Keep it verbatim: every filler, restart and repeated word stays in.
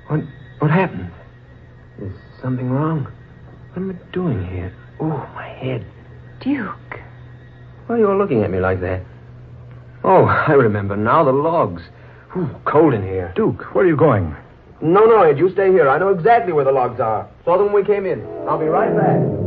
What what happened? Is something wrong? What am I doing here? Oh, my head. Duke. Why are you all looking at me like that? Oh, I remember now, the logs. Ooh, cold in here. Duke, where are you going? No, no, Ed, you stay here. I know exactly where the logs are. Saw them when we came in. I'll be right back.